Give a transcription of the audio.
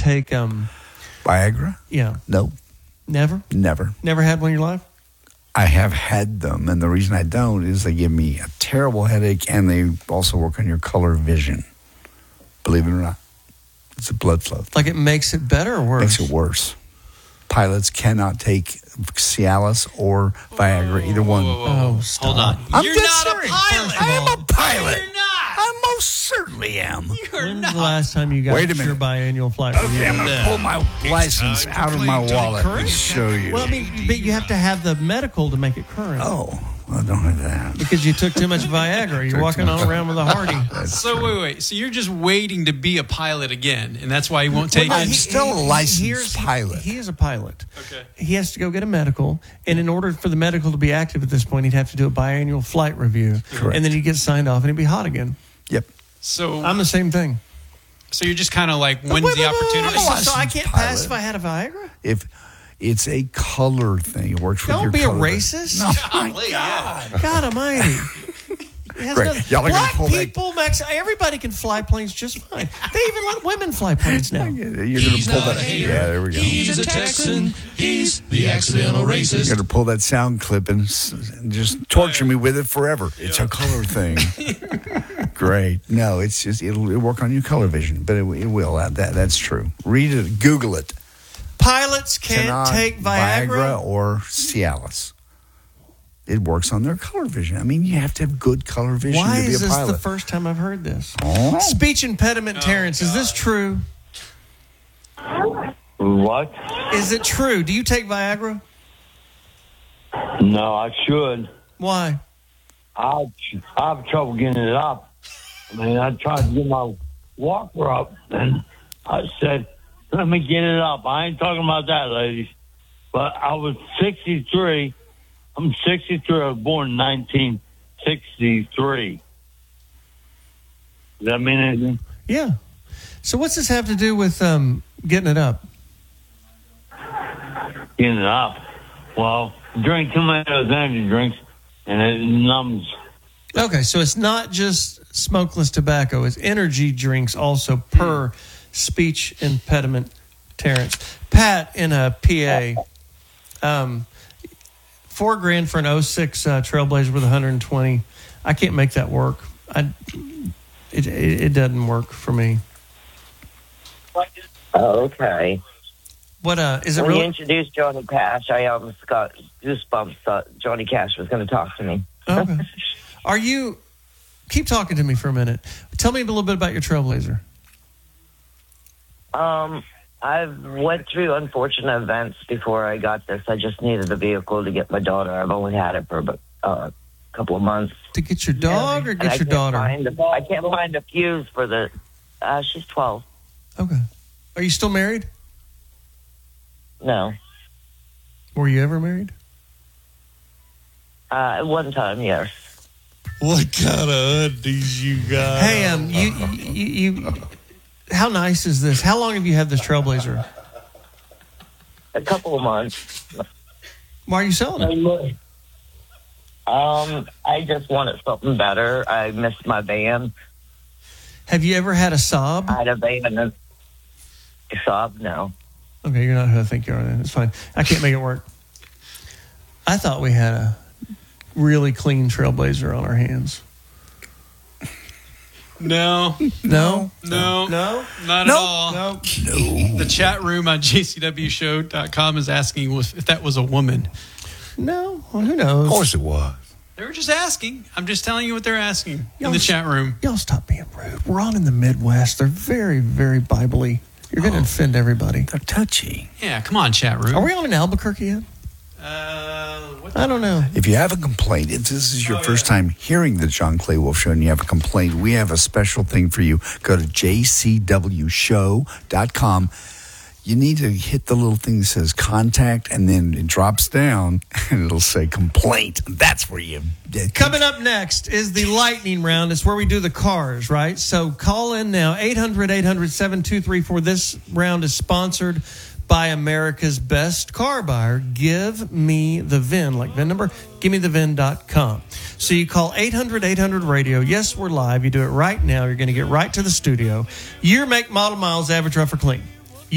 take Viagra? Yeah. No. Never? Never. Never had one in your life? I have had them, and the reason I don't is they give me a terrible headache, and they also work on your color vision. Believe it or not. It's a blood flow. Like it makes it better or worse? Makes it worse. Pilots cannot take Cialis or Viagra, either one. Oh, stop. Hold on. I'm You're dead not serious. a pilot. I am a pilot. You're not. I most certainly am. When's the last time you got Wait a your minute. biannual flight Okay, review? I'm going to pull my license out of my wallet and show you. Well, I mean, but you have to have the medical to make it current. Oh, well, I don't have that. Because you took too much Viagra. You're walking all around with a Hardy. So wait. So you're just waiting to be a pilot again, and that's why you won't take Well, it. he's still a licensed pilot. He is a pilot. Okay. He has to go get a medical, and in order for the medical to be active at this point, he'd have to do a biannual flight review. Correct. And then he'd get signed off, and he'd be hot again. Yep. So I'm the same thing. So you're just kind of like, when's Wait, the wait, wait, opportunity? wait, wait. So I Licensed can't pass pilot. if I had a Viagra? If it's a color thing, it works with Don't your be a color. racist. No, my Golly, God. God almighty. It has Great. nothing- Y'all are gonna Black pull that- people, everybody can fly planes just fine. They even let women fly planes now. You're going to pull that. Yeah, there we go. He's a Texan. He's the accidental You're racist. going to pull that sound clip and just torture me with it forever. It's a color thing. Great. No, it's just it'll work on your color vision, but it will. That's true. Read it. Google it. Pilots can't Cannot take Viagra. or Cialis. It works on their color vision. I mean, you have to have good color vision Why to be is a this pilot. the first time I've heard this? Oh. Speech impediment, Terrence. Is this true? What? Is it true? Do you take Viagra? No, I should. Why? I have trouble getting it up. I mean, I tried to get my walker up, and I said, let me get it up. I ain't talking about that, ladies. But I was 63. I'm 63. I was born in 1963. Does that mean anything? Yeah. So what's this have to do with getting it up? Getting it up. Well, drink too many of those energy drinks, and it numbs. Okay, so it's not just smokeless tobacco. It's energy drinks also per speech impediment, Terrence. Pat in a PA, $4,000 for an 06 Trailblazer with 120. I can't make that work. It doesn't work for me. Okay. What is it? When you Really? introduced Johnny Cash, I almost got goosebumps. Thought Johnny Cash was going to talk to me. Okay. Are you? Keep talking to me for a minute. Tell me a little bit about your Trailblazer. I've went through unfortunate events before I got this. I just needed a vehicle to get my daughter. I've only had it for about a couple of months. To get your dog or And get I your can't daughter? I can't find a fuse for the. She's 12. Okay. Are you still married? No. Were you ever married? At one time, yes. What kind of undies you got? Hey, you. How nice is this? How long have you had this Trailblazer? A couple of months. Why are you selling it? I just wanted something better. I missed my van. Have you ever had a Saab? I had a van and a Saab. No. Okay, you're not who I think you are then. It's fine. I can't make it work. I thought we had a really clean Trailblazer on our hands. No, No? no, No? not Nope. at all. No. The chat room on jcwshow.com is asking if that was a woman. No? Well, who knows? Of course it was. They were just asking. I'm just telling you what they're asking in Y'all the chat room. Y'all stop being rude. We're on in the Midwest. They're very, very Bible-y. You're going to offend everybody. They're touchy. Yeah, come on, chat room. Are we on in Albuquerque yet? What I don't know. If you have a complaint, if this is your first time hearing the John Clay Wolf Show and you have a complaint, we have a special thing for you. Go to jcwshow.com. You need to hit the little thing that says contact, and then it drops down, and it'll say complaint. That's where you... Coming up next is the lightning round. It's where we do the cars, right? So call in now, 800-800-7234. This round is sponsored by America's Best Car Buyer. Give me the VIN, like VIN number, givemethevin.com. So you call 800-800-RADIO. Yes, we're live. You do it right now. You're going to get right to the studio. Year, make, model, miles, average, rough, or clean.